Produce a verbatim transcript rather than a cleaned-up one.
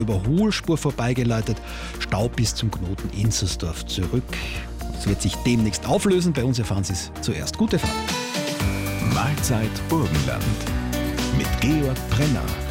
Überholspur vorbeigeleitet, Stau bis zum Knoten Inzersdorf zurück. Es wird sich demnächst auflösen. Bei uns erfahren Sie es zuerst. Gute Fahrt. Mahlzeit Burgenland mit Georg Brenner.